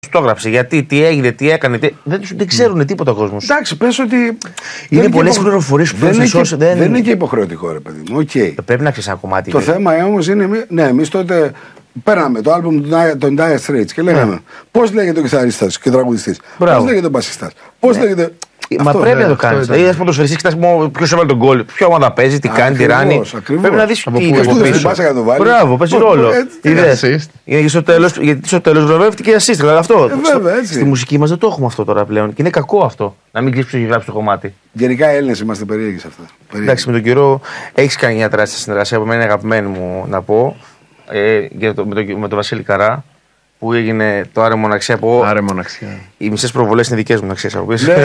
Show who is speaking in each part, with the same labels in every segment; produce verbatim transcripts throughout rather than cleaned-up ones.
Speaker 1: το έγραψε, γιατί, τι έγινε, τι έκανε. Τι... Δεν, δεν ξέρουν τίποτα ο κόσμος.
Speaker 2: Εντάξει, πες ότι.
Speaker 1: Είναι πολλές πληροφορίες που
Speaker 2: δεν,
Speaker 1: δεν,
Speaker 2: δεν, δεν είναι και υποχρεωτικό, ρε παιδί μου. Okay.
Speaker 1: Πρέπει να ξέρει ένα κομμάτι.
Speaker 2: Το και... θέμα όμως είναι. Ναι, εμείς τότε παίρναμε το άλμπουμ των Dire Straits και λέγαμε yeah. πώς λέγεται ο κιθαρίστας και ο τραγουδιστής. Πώς λέγεται ο μπασιστάς. Πώς yeah. λέγεται.
Speaker 1: Μα αυτό, πρέπει ναι, να το κάνει. Δηλαδή, α πούμε, το σφαιριστή, κοιτά ποιο έβαλε τον γκολ, ποια ομάδα παίζει, τι κάνει, τι ράνει. Πρέπει να δει τι είναι.
Speaker 2: Μπράβο,
Speaker 1: παίζει ρόλο. Γιατί στο τέλο βραβεύτηκε η assist. Δηλαδή αυτό. Στη μουσική μα δεν το έχουμε αυτό τώρα πλέον. Και είναι κακό αυτό. Να μην κλείσει γράψει το κομμάτι.
Speaker 2: Γενικά οι Έλληνες είμαστε περίεργοι σε αυτά.
Speaker 1: Εντάξει, με τον καιρό έχει κάνει μια τεράστια συνεργασία που είναι αγαπημένη μου να πω με τον Βασίλη Καρά. Που έγινε το Άρε Μοναξιά από.
Speaker 3: Άρε Μοναξιά.
Speaker 1: Οι μισές προβολές είναι δικές μου, να ξέρεις.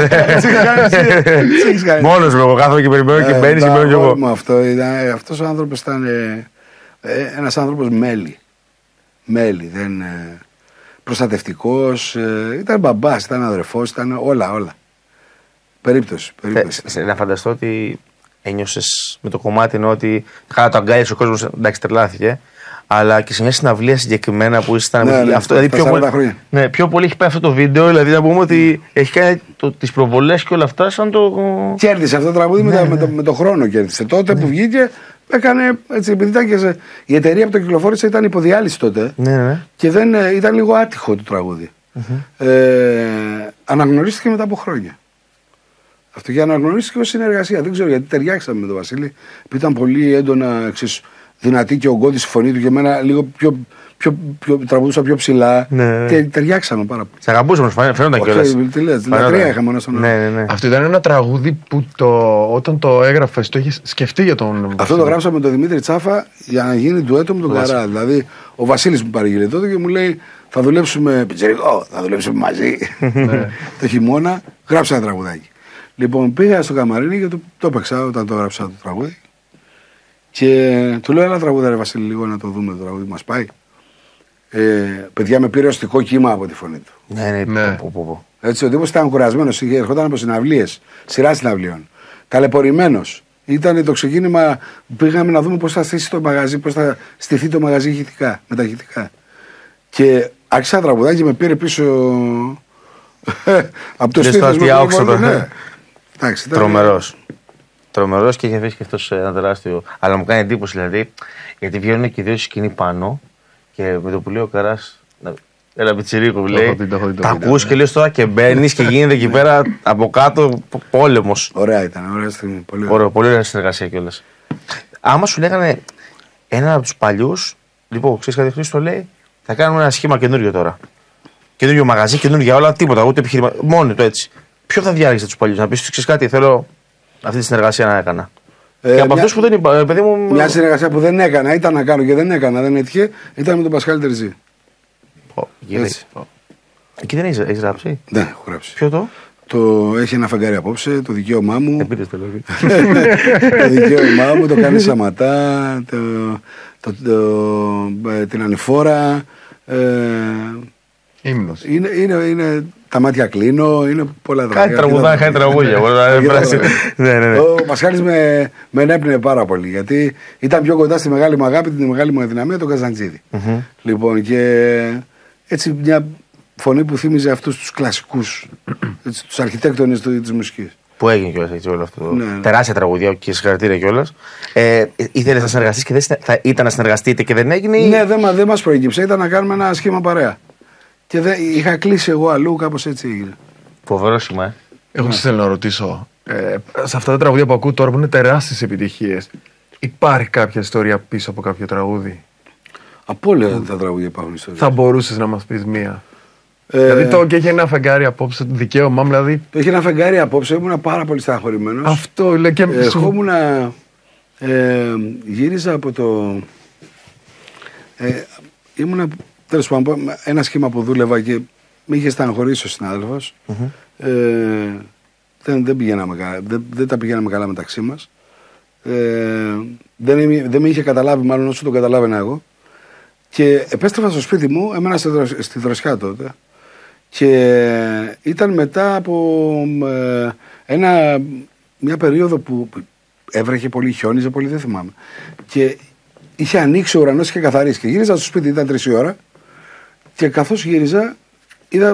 Speaker 1: Μόνος μου, εγώ κάθομαι και περιμένω και μπαίνεις και μπαίνω κι εγώ.
Speaker 2: Αυτός ο άνθρωπος ήταν ένας άνθρωπος μέλη. Μέλη, δεν. Προστατευτικός, ήταν μπαμπάς, ήταν αδερφός, ήταν όλα, όλα. Περίπτωση.
Speaker 1: Να φανταστώ ότι ένιωσες με το κομμάτι ενώ ότι χάρα το αγκάλιασε ο κόσμος, εντάξει, τρελάθηκε. Αλλά και σε μια συναυλία συγκεκριμένα που ήσταν.
Speaker 2: Ναι, ναι,
Speaker 1: αυτό, δηλαδή πιο, πολύ, ναι, πιο πολύ έχει πάει αυτό το βίντεο. Δηλαδή να πούμε ότι έχει κάνει τις προβολές και όλα αυτά σαν το.
Speaker 2: Κέρδισε αυτό το τραγούδι ναι, με, ναι. με, το, με το χρόνο. Κέρδισε. Τότε ναι. που βγήκε έκανε έτσι. Επειδή ήταν και σε, η εταιρεία που το κυκλοφόρησε ήταν υποδιάλυση τότε.
Speaker 1: Ναι, ναι.
Speaker 2: Και δεν, ήταν λίγο άτυχο το τραγούδι. Mm-hmm. Ε, αναγνωρίστηκε μετά από χρόνια. Αυτό και αναγνωρίστηκε ως συνεργασία. Δεν ξέρω γιατί ταιριάξαμε με τον Βασίλη. Που ήταν πολύ έντονα εξίσου. Δυνατή και ογκώδη στη φωνή του και εμένα λίγο πιο, πιο, πιο τραγουδούσα πιο ψηλά. Ναι. Τε, ταιριάξαμε πάρα πολύ.
Speaker 1: Σε αγαπούσαμε, φαίνονταν κιόλας.
Speaker 2: Τι λες, λατρεία είχαμε ένα στον
Speaker 3: ναι, ναι, ναι. Αυτό ήταν ένα τραγούδι που το, όταν το έγραφες το είχες σκεφτεί για τον.
Speaker 2: Αυτό το γράψαμε με τον Δημήτρη Τσάφα για να γίνει ντουέτο με τον Καρά. Δηλαδή ο Βασίλης μου παρήγγειλε τότε και μου λέει θα δουλέψουμε πιτσιρικό, θα δουλέψουμε μαζί. Το χειμώνα γράψα ένα τραγουδάκι. Λοιπόν πήγα στο καμαρίνι και το, το έπαιξα όταν το έγραψα το τραγούδι. Και του λέω: Έλα τραγούδα, ρε Βασίλη, λίγο να το δούμε το τραγούδι μας πάει. Ε, παιδιά, με πήρε οστικό κύμα από τη φωνή του.
Speaker 1: Ναι, ναι, ναι. Πω, πω, πω.
Speaker 2: Έτσι, ο τύπος ήταν κουρασμένος, ερχόταν από συναυλίες, σειρά συναυλίων. Ταλαιπωρημένος. Ήταν το ξεκίνημα που πήγαμε να δούμε πώς θα στήσει το μαγαζί, πώς θα στηθεί το μαγαζί ηχητικά, με τα ηχητικά. Και άρχισα τραγουδάκι και με πήρε πίσω από το στήθος μου. Ναι.
Speaker 1: Τρομερός. Τρομερός και είχε αφήσει και αυτός ένα τεράστιο. Αλλά μου κάνει εντύπωση δηλαδή, γιατί βγαίνουν και οι δύο στη σκηνή πάνω και με το που λέει ο Καράς. Έλα πιτσιρίκο που λέει. Τα ακούς και λες τώρα και μπαίνεις και γίνεται εκεί πέρα από κάτω πόλεμος.
Speaker 2: Ωραία ήταν, ωραία στιγμή. Πολύ
Speaker 1: ωραία, πολύ ωραία συνεργασία κιόλας. Άμα σου λέγανε έναν από τους παλιούς, λοιπόν, ξέρεις κάτι Χρήστο λέει, θα κάνουμε ένα σχήμα καινούριο τώρα. Καινούριο μαγαζί, καινούργια όλα, τίποτα, ούτε επιχείρημα. Μόνο το έτσι. Ποιο θα διάλεγε τους παλιούς, να πεις, ξέρεις κάτι, θέλω. Αυτή τη συνεργασία να έκανα. Ε, και από αυτούς που δεν είπα, παιδί μου.
Speaker 2: Μια συνεργασία που δεν έκανα, ήταν να κάνω και δεν έκανα, δεν έτυχε, ήταν με τον Πασχάλη Τερζή.
Speaker 1: Εκεί δεν έχεις γράψει.
Speaker 2: Ναι, έχω γράψει.
Speaker 1: Ποιο το?
Speaker 2: Το έχει ένα φεγγάρι απόψε, το δικαίωμά μου.
Speaker 1: Επίτες το λόγο.
Speaker 2: Το δικαίωμά μου, το κάνει σαματά, το, το, το, το, την ανηφόρα. Ε,
Speaker 3: Ύμνος.
Speaker 2: Είναι, είναι, είναι, τα μάτια κλείνω, είναι πολλά τραγούδια.
Speaker 1: Κάτι τραγουδά, κάτι τραγούδια.
Speaker 2: Ο Πασχάλης με, με ενέπνεε πάρα πολύ, γιατί ήταν πιο κοντά στη μεγάλη μου αγάπη, τη μεγάλη μου αδυναμία, τον Καζαντζίδη. Mm-hmm. Λοιπόν, και έτσι μια φωνή που θύμιζε αυτούς τους κλασικούς, έτσι, τους αρχιτέκτονες της μουσικής.
Speaker 1: Που έγινε κιόλας έτσι όλο αυτό. Ναι, ναι. Τεράστια τραγουδία και συγχαρητήρια κιόλας. Ε, ήθελες να συνεργαστείς και δεν θα ήταν να συνεργαστείτε και δεν έγινε.
Speaker 2: Ναι, δεν δε μας προήγηψε, ήταν να κάνουμε ένα σχήμα παρέα. Και δε, είχα κλείσει εγώ αλλού, κάπως έτσι έγινε.
Speaker 1: Φοβερό σήμα, ε.
Speaker 3: Εγώ σας θέλω να ρωτήσω. Ε, σε αυτά τα τραγούδια που ακούω τώρα που είναι τεράστιες επιτυχίες, υπάρχει κάποια ιστορία πίσω από κάποιο τραγούδι?
Speaker 2: Από όλα τα τραγούδια υπάρχουν ιστορίες.
Speaker 3: Θα μπορούσες να μας πεις μία? Ε, δηλαδή το και έχει ένα φεγγάρι απόψε, το δικαίωμά μου δηλαδή.
Speaker 2: Το έχει ένα φεγγάρι απόψε, ήμουν πάρα πολύ στεναχωρημένος.
Speaker 3: Αυτό λέει και
Speaker 2: ε, ερχόμουν ε, γύριζα από το. Ε, ήμουνα. Τέλος πάντων, ένα σχήμα που δούλευα και με είχε στεναχωρήσει ο συνάδελφος. Mm-hmm. Ε, δεν, δεν, πηγαίναμε, δεν, δεν τα πηγαίναμε καλά μεταξύ μας. Ε, δεν, δεν με είχε καταλάβει, μάλλον όσο το καταλάβαινα εγώ. Και επέστρεφα στο σπίτι μου, έμενα στη, δροσ, στη Δροσιά τότε. Και ήταν μετά από ε, ένα, μια περίοδο που έβρεχε πολύ, χιόνιζε πολύ, δεν θυμάμαι. Και είχε ανοίξει ο ουρανός και καθαρίσει. Και γύριζα στο σπίτι, ήταν τρεις η ώρα. Και καθώς γύριζα,